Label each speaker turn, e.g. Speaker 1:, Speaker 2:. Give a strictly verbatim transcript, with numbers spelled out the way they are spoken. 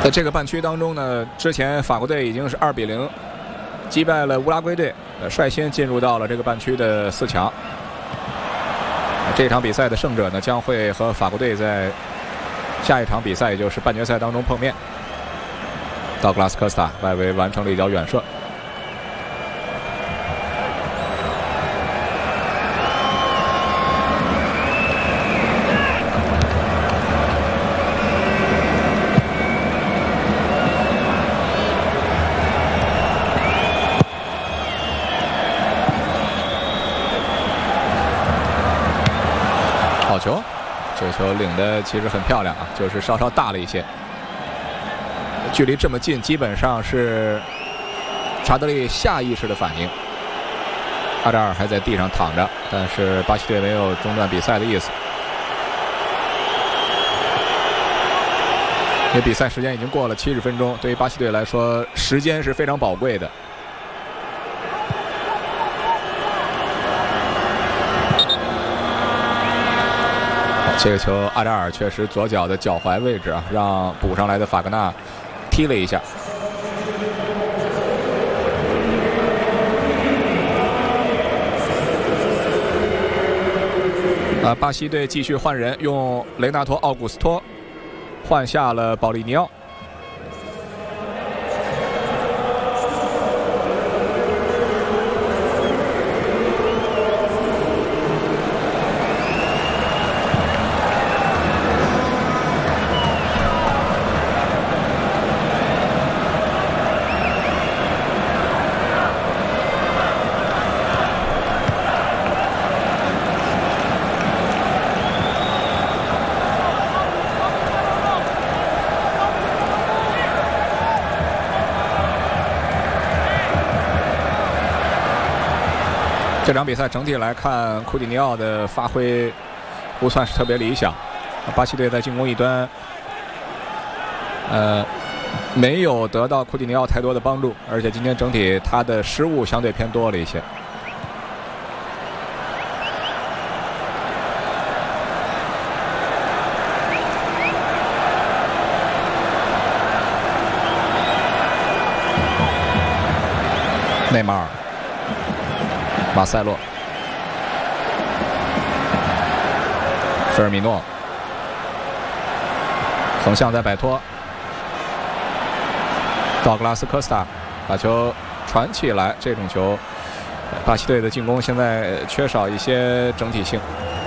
Speaker 1: 在这个半区当中呢，之前法国队已经是二比零击败了乌拉圭队，呃，率先进入到了这个半区的四强。这场比赛的胜者呢，将会和法国队在下一场比赛，也就是半决赛当中碰面。道格拉斯科斯塔外围完成了一脚远射。好球，这球领的其实很漂亮啊，就是稍稍大了一些。距离这么近，基本上是查德利下意识的反应。阿扎尔还在地上躺着，但是巴西队没有中断比赛的意思，因为比赛时间已经过了七十分钟，对于巴西队来说，时间是非常宝贵的。这个球，阿扎尔确实左脚的脚踝位置啊，让补上来的法格纳踢了一下。啊，巴西队继续换人，用雷纳托·奥古斯托换下了保利尼奥。这场比赛整体来看，库蒂尼奥的发挥不算是特别理想。巴西队在进攻一端，呃，没有得到库蒂尼奥太多的帮助，而且今天整体他的失误相对偏多了一些。内马尔。马塞洛、菲尔米诺横向再摆脱，道格拉斯科斯塔把球传起来，这种球巴西队的进攻现在缺少一些整体性。